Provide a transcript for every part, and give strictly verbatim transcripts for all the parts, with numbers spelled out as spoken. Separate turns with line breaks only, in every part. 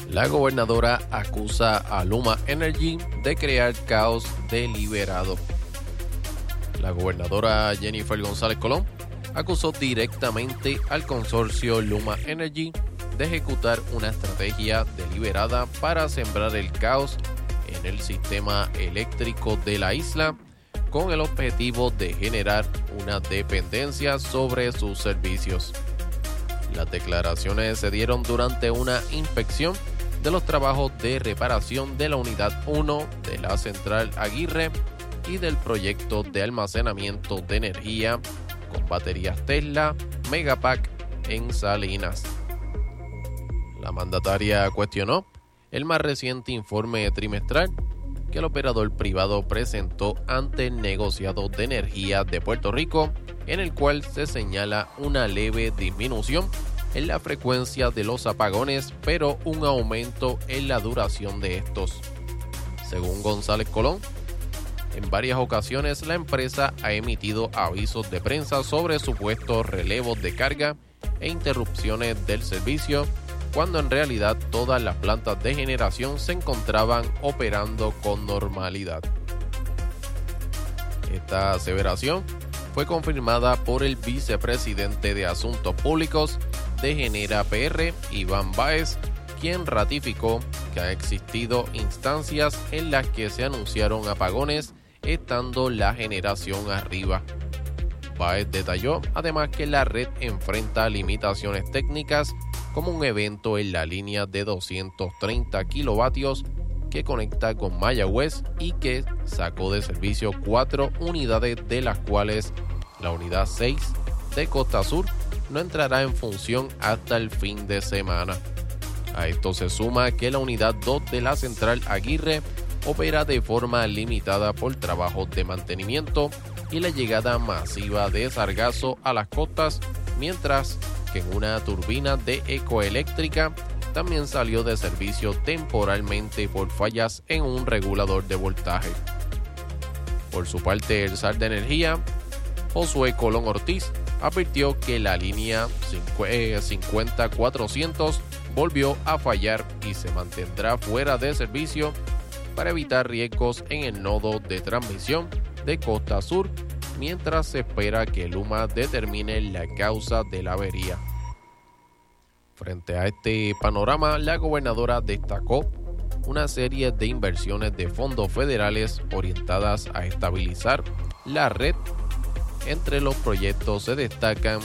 La gobernadora acusa a Luma Energy de crear caos deliberado. La gobernadora Jennifer González Colón acusó directamente al consorcio Luma Energy de ejecutar una estrategia deliberada para sembrar el caos en el sistema eléctrico de la isla, con el objetivo de generar una dependencia sobre sus servicios. Las declaraciones se dieron durante una inspección de los trabajos de reparación de la Unidad uno de la Central Aguirre y del proyecto de almacenamiento de energía con baterías Tesla Megapack en Salinas. La mandataria cuestionó el más reciente informe trimestral que el operador privado presentó ante el negociado de energía de Puerto Rico, en el cual se señala una leve disminución en la frecuencia de los apagones, pero un aumento en la duración de estos. Según González Colón, en varias ocasiones la empresa ha emitido avisos de prensa sobre supuestos relevos de carga e interrupciones del servicio, cuando en realidad todas las plantas de generación se encontraban operando con normalidad. Esta aseveración fue confirmada por el vicepresidente de Asuntos Públicos de Genera P R, Iván Báez, quien ratificó que han existido instancias en las que se anunciaron apagones estando la generación arriba. Báez detalló además que la red enfrenta limitaciones técnicas como un evento en la línea de doscientos treinta kilovatios que conecta con Mayagüez y que sacó de servicio cuatro unidades, de las cuales la unidad seis de Costa Sur no entrará en función hasta el fin de semana. A esto se suma que la unidad dos de la Central Aguirre opera de forma limitada por trabajos de mantenimiento y la llegada masiva de sargazo a las costas, mientras que en una turbina de Ecoeléctrica también salió de servicio temporalmente por fallas en un regulador de voltaje. Por su parte, el zar de energía, Josué Colón Ortiz, advirtió que la línea cincuenta cuatrocientos volvió a fallar y se mantendrá fuera de servicio para evitar riesgos en el nodo de transmisión de Costa Sur, mientras se espera que Luma determine la causa de la avería. Frente a este panorama, la gobernadora destacó una serie de inversiones de fondos federales orientadas a estabilizar la red. Entre los proyectos se destacan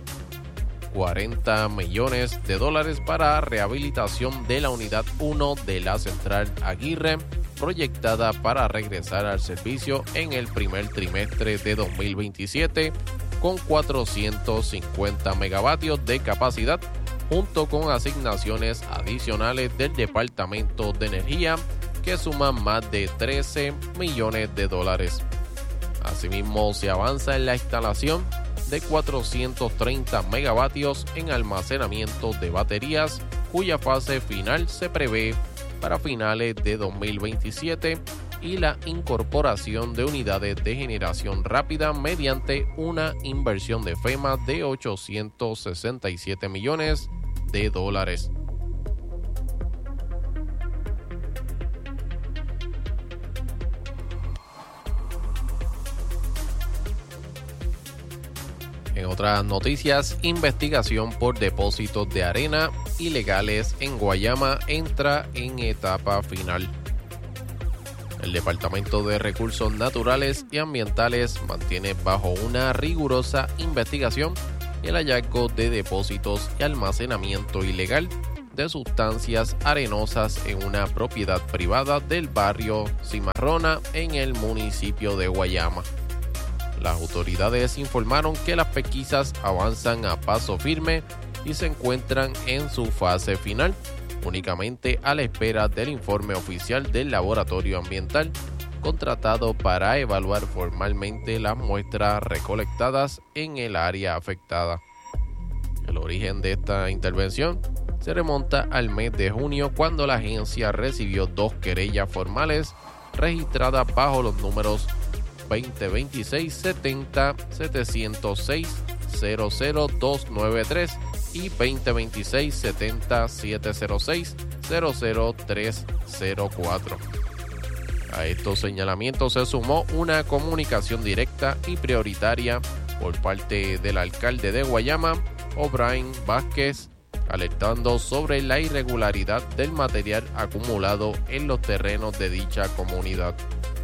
cuarenta millones de dólares para rehabilitación de la Unidad uno de la Central Aguirre, proyectada para regresar al servicio en el primer trimestre de dos mil veintisiete con cuatrocientos cincuenta megavatios de capacidad, junto con asignaciones adicionales del Departamento de Energía que suman más de trece millones de dólares. Asimismo, se avanza en la instalación de cuatrocientos treinta megavatios en almacenamiento de baterías, cuya fase final se prevé para finales de dos mil veintisiete, y la incorporación de unidades de generación rápida mediante una inversión de FEMA de ochocientos sesenta y siete millones de dólares. En otras noticias, investigación por depósitos de arena ilegales en Guayama entra en etapa final. El Departamento de Recursos Naturales y Ambientales mantiene bajo una rigurosa investigación el hallazgo de depósitos y almacenamiento ilegal de sustancias arenosas en una propiedad privada del barrio Cimarrona en el municipio de Guayama. Las autoridades informaron que las pesquisas avanzan a paso firme y se encuentran en su fase final, únicamente a la espera del informe oficial del laboratorio ambiental contratado para evaluar formalmente las muestras recolectadas en el área afectada. El origen de esta intervención se remonta al mes de junio, cuando la agencia recibió dos querellas formales registradas bajo los números veinte veintiséis setenta setecientos seis cero cero dos nueve tres y veinte veintiséis setenta setecientos seis cero cero tres cero cuatro. A estos señalamientos se sumó una comunicación directa y prioritaria por parte del alcalde de Guayama, O'Brien Vázquez, alertando sobre la irregularidad del material acumulado en los terrenos de dicha comunidad.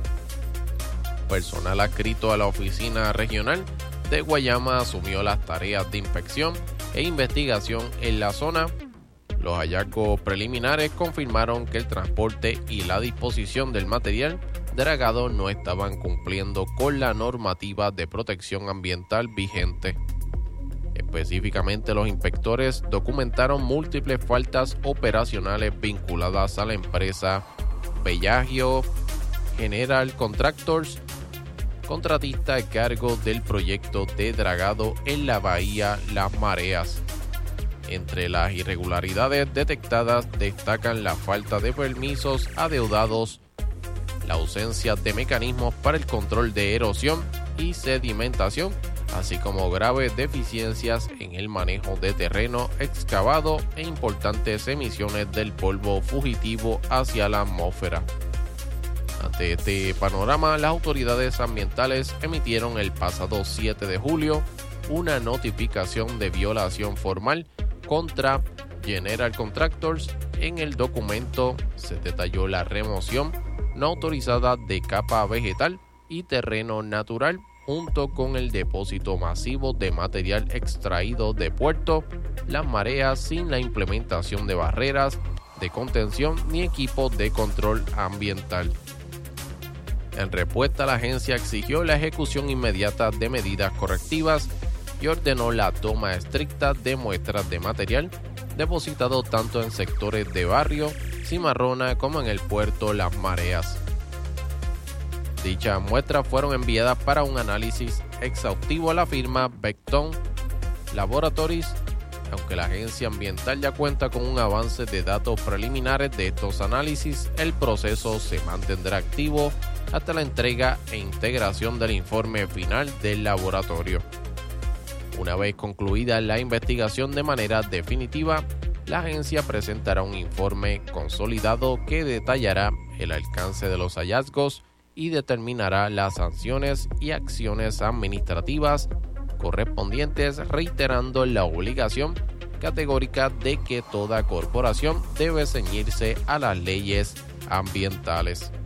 Personal adscrito a la oficina regional de Guayama asumió las tareas de inspección e investigación en la zona. Los hallazgos preliminares confirmaron que el transporte y la disposición del material dragado no estaban cumpliendo con la normativa de protección ambiental vigente. Específicamente, los inspectores documentaron múltiples faltas operacionales vinculadas a la empresa Bellagio General Contractors, contratista a cargo del proyecto de dragado en la bahía Las Mareas. Entre las irregularidades detectadas destacan la falta de permisos adeudados, la ausencia de mecanismos para el control de erosión y sedimentación, así como graves deficiencias en el manejo de terreno excavado e importantes emisiones del polvo fugitivo hacia la atmósfera. Ante este panorama, las autoridades ambientales emitieron el pasado siete de julio una notificación de violación formal contra General Contractors. En el documento se detalló la remoción no autorizada de capa vegetal y terreno natural, junto con el depósito masivo de material extraído de puerto Las Mareas sin la implementación de barreras de contención ni equipos de control ambiental. En respuesta, la agencia exigió la ejecución inmediata de medidas correctivas y ordenó la toma estricta de muestras de material depositado tanto en sectores de barrio Cimarrona como en el puerto Las Mareas. Dichas muestras fueron enviadas para un análisis exhaustivo a la firma Becton Laboratories. Aunque la agencia ambiental ya cuenta con un avance de datos preliminares de estos análisis, el proceso se mantendrá activo hasta la entrega e integración del informe final del laboratorio. Una vez concluida la investigación de manera definitiva, la agencia presentará un informe consolidado que detallará el alcance de los hallazgos y determinará las sanciones y acciones administrativas correspondientes, reiterando la obligación categórica de que toda corporación debe ceñirse a las leyes ambientales.